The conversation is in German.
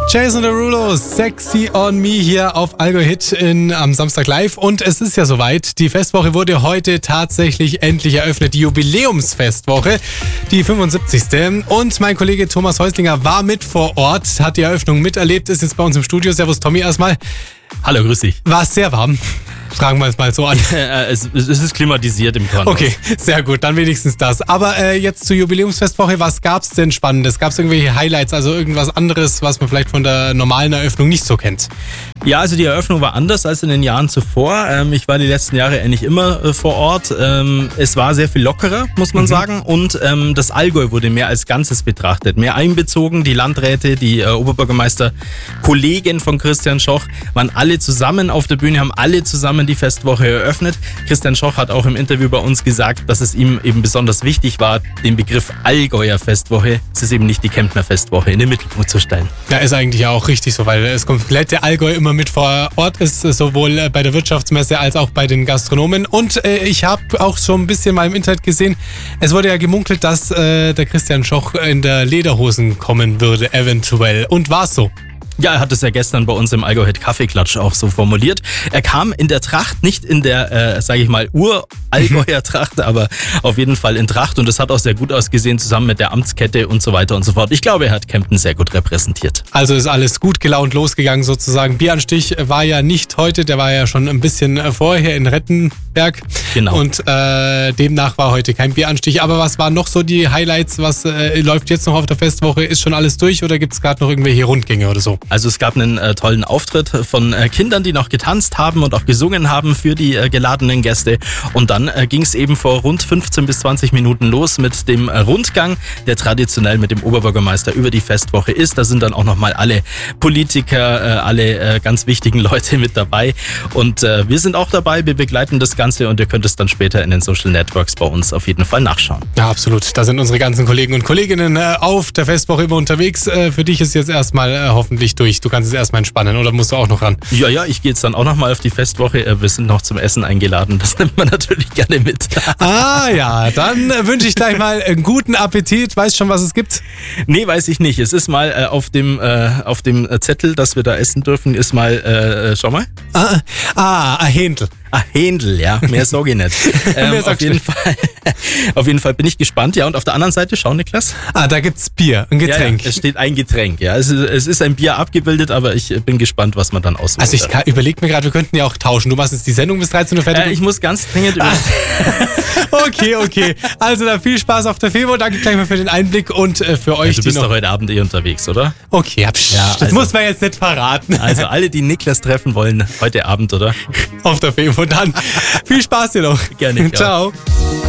Jason Derulo, Sexy on Me hier auf Allgäu Hit am Samstag live. Und es ist ja soweit. Die Festwoche wurde heute tatsächlich endlich eröffnet. Die Jubiläumsfestwoche, die 75. Und mein Kollege Thomas Häuslinger war mit vor Ort, hat die Eröffnung miterlebt, ist jetzt bei uns im Studio. Servus Tommy erstmal. Hallo, grüß dich. War es sehr warm? Fragen wir es mal so an. Es ist klimatisiert im Korn. Okay, sehr gut, dann wenigstens das. Aber jetzt zur Jubiläumsfestwoche, was gab's denn Spannendes? Gab's irgendwelche Highlights, also irgendwas anderes, was man vielleicht von der normalen Eröffnung nicht so kennt? Ja, also die Eröffnung war anders als in den Jahren zuvor. Ich war die letzten Jahre eigentlich immer vor Ort. Es war sehr viel lockerer, muss man sagen. Und das Allgäu wurde mehr als Ganzes betrachtet, mehr einbezogen. Die Landräte, die Oberbürgermeister, Kollegen von Christian Schoch waren alle zusammen auf der Bühne, haben alle zusammen die Festwoche eröffnet. Christian Schoch hat auch im Interview bei uns gesagt, dass es ihm eben besonders wichtig war, den Begriff Allgäuer Festwoche, es ist eben nicht die Kemptner Festwoche, in den Mittelpunkt zu stellen. Ja, ist eigentlich auch richtig so, weil das komplette Allgäu immer mit vor Ort ist, sowohl bei der Wirtschaftsmesse als auch bei den Gastronomen. Und ich habe auch schon ein bisschen mal im Internet gesehen, es wurde ja gemunkelt, dass der Christian Schoch in der Lederhosen kommen würde, eventuell. Und war es so? Ja, er hat es ja gestern bei uns im Allgäu Hit Kaffeeklatsch auch so formuliert. Er kam in der Tracht, nicht in der, sage ich mal, Ur-Allgäuer Tracht, aber auf jeden Fall in Tracht. Und das hat auch sehr gut ausgesehen, zusammen mit der Amtskette und so weiter und so fort. Ich glaube, er hat Kempten sehr gut repräsentiert. Also ist alles gut gelaunt losgegangen sozusagen. Bieranstich war ja nicht heute, der war ja schon ein bisschen vorher in Rettenberg. Genau. Und demnach war heute kein Bieranstich. Aber was waren noch so die Highlights? Was läuft jetzt noch auf der Festwoche? Ist schon alles durch oder gibt es gerade noch irgendwelche Rundgänge oder so? Also es gab einen tollen Auftritt von Kindern, die noch getanzt haben und auch gesungen haben für die geladenen Gäste. Und dann ging es eben vor rund 15 bis 20 Minuten los mit dem Rundgang, der traditionell mit dem Oberbürgermeister über die Festwoche ist. Da sind dann auch nochmal alle Politiker, alle ganz wichtigen Leute mit dabei. Und wir sind auch dabei, wir begleiten das Ganze und ihr könnt es dann später in den Social Networks bei uns auf jeden Fall nachschauen. Ja, absolut. Da sind unsere ganzen Kollegen und Kolleginnen auf der Festwoche immer unterwegs. Für dich ist jetzt erstmal hoffentlich durch. Du kannst es erstmal entspannen oder musst du auch noch ran? Ja, ich gehe jetzt dann auch nochmal auf die Festwoche. Wir sind noch zum Essen eingeladen. Das nimmt man natürlich gerne mit. Ah ja, dann wünsche ich gleich mal einen guten Appetit. Weißt schon, was es gibt? Nee, weiß ich nicht. Es ist mal auf dem Zettel, dass wir da essen dürfen, ist mal, schau mal. Ein Händel. Ah, Händel, ja. Mehr sage ich nicht. Auf jeden Fall bin ich gespannt. Ja, und auf der anderen Seite, schau, Niklas. Da gibt's Bier, ein Getränk. Ja, es steht ein Getränk, ja. Es ist ein Bier abgebildet, aber ich bin gespannt, was man dann ausmacht. Also ich überlege mir gerade, wir könnten ja auch tauschen. Du machst jetzt die Sendung bis 13 Uhr fertig. Ich muss ganz dringend Okay. Also dann viel Spaß auf der Febo. Danke gleich mal für den Einblick und für euch. Du bist doch heute Abend unterwegs, oder? Okay, das muss man jetzt nicht verraten. Also alle, die Niklas treffen wollen, heute Abend, oder? Auf der Febo. Dann viel Spaß dir noch. Gerne. Ciao.